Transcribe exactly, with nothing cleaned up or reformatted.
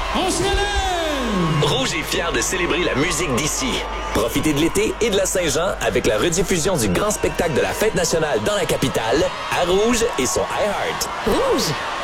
On se relève! Rouge est fier de célébrer la musique d'ici. Profitez de l'été et de la Saint-Jean avec la rediffusion du grand spectacle de la Fête nationale dans la capitale à Rouge et son iHeart. Rouge!